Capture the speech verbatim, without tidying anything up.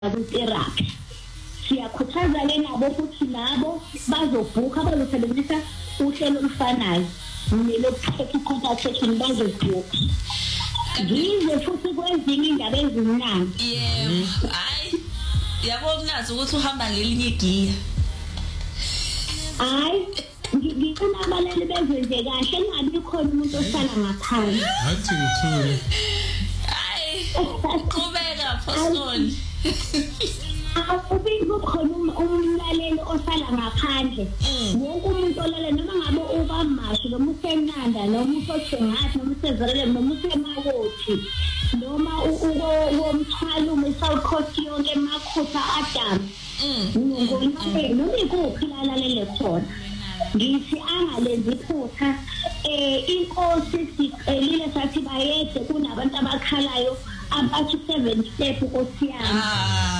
ku-therapy. Siyakhuthaza ke nabo futhi nabo bazobhuka bazosebenzisa uhlelo olufanayo nelokuthetha i-consultation bazobhuka. Ngize futhi kwezinye indaba ezimnandi. Yebo, hayi. Yabo mnazi ukuthi uhamba ngelinye igiya. Hayi, ngicela abalali bezwenze kahle engabi khona umuntu osala ngaphandle. Athi uthule. Hayi. Qhubeka Phosphorus. Awubikho khona umlaleli osala ngaphandle. Wonke umuntu olala noma ngabe ubamasho noma usenanda noma usosengathi noma usezerele noma usemakothi noma uwomthwalo uMsouth Coast yonke emakhutha Adam. Ngongolale noma ikuphi lalalele khona. Ngithi angalenzi iphutha eh inkosi sicelile sathi bayede kunabantu abakhalayo abathi seven step Nkosi yami.